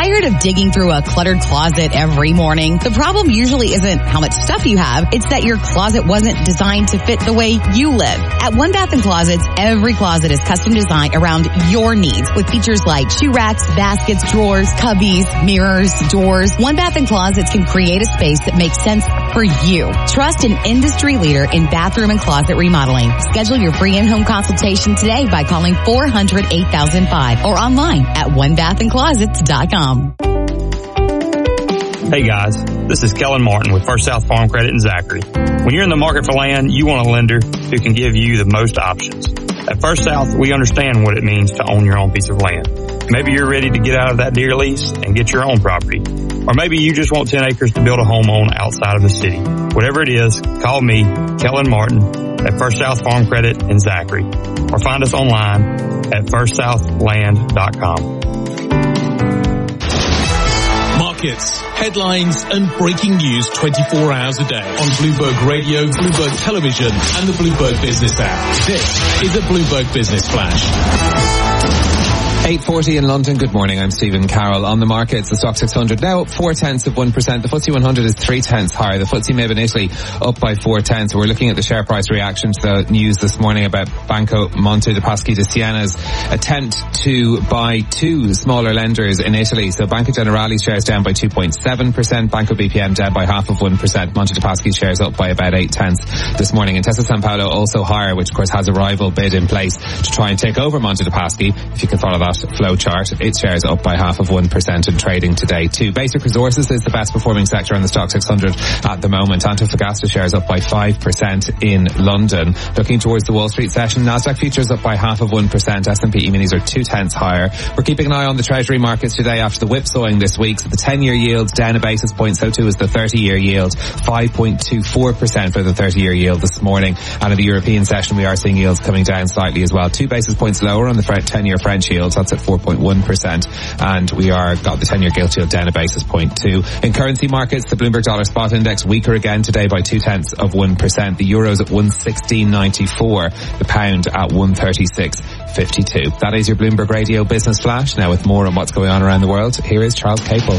Tired of digging through a cluttered closet every morning? The problem usually isn't how much stuff you have, it's that your closet wasn't designed to fit the way you live. At One Bath & Closets, every closet is custom designed around your needs with features like shoe racks, baskets, drawers, cubbies, mirrors, doors. One Bath & Closets can create a space that makes sense for you. Trust an industry leader in bathroom and closet remodeling. Schedule your free in-home consultation today by calling 400-8005 or online at onebathandclosets.com. Hey guys, this is Kellen Martin with First South Farm Credit in Zachary. When you're in the market for land, you want a lender who can give you the most options. At First South, we understand what it means to own your own piece of land. Maybe you're ready to get out of that deer lease and get your own property. Or maybe you just want 10 acres to build a home on outside of the city. Whatever it is, call me, Kellen Martin, at First South Farm Credit in Zachary. Or find us online at firstsouthland.com. Markets, headlines and breaking news 24 hours a day on Bloomberg Radio, Bloomberg Television and the Bloomberg Business app. This is a Bloomberg Business Flash. 8:40 in London. Good morning. I'm Stephen Carroll. On the markets, the Stock 600 now up 0.4%. The FTSE 100 is 0.3 higher. The FTSE MIB in Italy up by 0.4. We're looking at the share price reaction to the news this morning about Banco Monte dei Paschi di Siena's attempt to buy two smaller lenders in Italy. So Banco Generali shares down by 2.7%. Banco BPM down by 0.5%. Monte dei Paschi shares up by about 0.8 this morning. And Intesa Sanpaolo also higher, which of course has a rival bid in place to try and take over Monte dei Paschi. If you can follow that flow chart, its shares up by 0.5% in trading today too. Basic Resources is the best performing sector on the Stock 600 at the moment. Antofagasta shares up by 5% in London. Looking towards the Wall Street session, Nasdaq futures up by 0.5%. S&P E-minis are 0.2 higher. We're keeping an eye on the Treasury markets today after the whipsawing this week. So the 10-year yield down a basis point, so too is the 30-year yield. 5.24% for the 30-year yield this morning. And in the European session, we are seeing yields coming down slightly as well. 2 basis points lower on the 10-year French yields. That's at 4.1%. And we are got the 10-year gilt yield down a basis point too. In currency markets, the Bloomberg Dollar Spot Index weaker again today by 0.2%. The Euro's at 116.94. The pound at 136.52. That is your Bloomberg Radio Business Flash. Now with more on what's going on around the world, here is Charles Capel.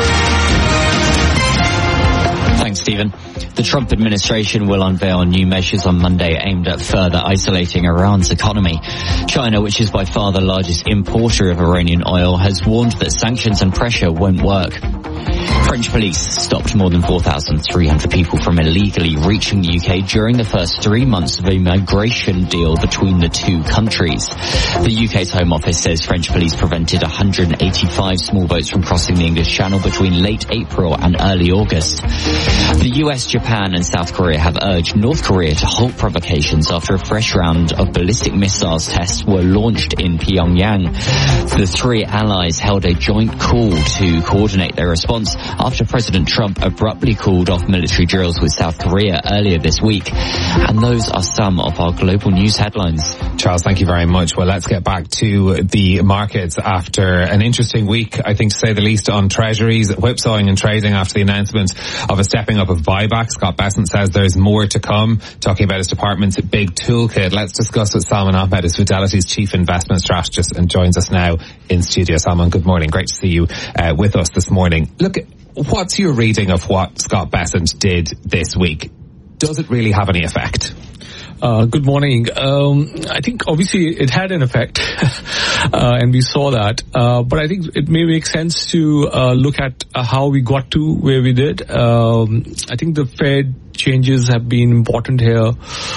Thanks, Stephen. The Trump administration will unveil new measures on Monday aimed at further isolating Iran's economy. China, which is by far the largest importer of Iranian oil, has warned that sanctions and pressure won't work. French police stopped more than 4,300 people from illegally reaching the UK during the first 3 months of a migration deal between the two countries. The UK's Home Office says French police prevented 185 small boats from crossing the English Channel between late April and early August. The US, Japan and South Korea have urged North Korea to halt provocations after a fresh round of ballistic missiles tests were launched in Pyongyang. The three allies held a joint call to coordinate their response after President Trump abruptly called off military drills with South Korea earlier this week. And those are some of our global news headlines. Charles, thank you very much. Well, let's get back to the markets after an interesting week, I think to say the least, on treasuries, whipsawing and trading after the announcement of a stepping up of buybacks. Scott Bessent says there's more to come, talking about his department's big toolkit. Let's discuss with Salman Ahmed, who's Fidelity's chief investment strategist and joins us now in studio. Salman, good morning. Great to see you with us this morning. Look, what's your reading of what Scott Bessent did this week? Does it really have any effect? Good morning. I think obviously it had an effect, and we saw that. But I think it may make sense to look at how we got to where we did. I think the Fed changes have been important here.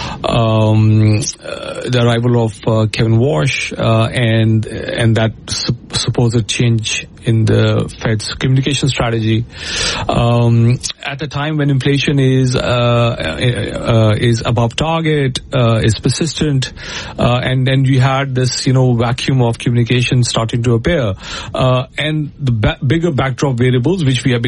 The arrival of Kevin Walsh and that supposed change in the Fed's communication strategy at a time when inflation is above target, is persistent, and then you had this vacuum of communication starting to appear, and the bigger backdrop variables which we have been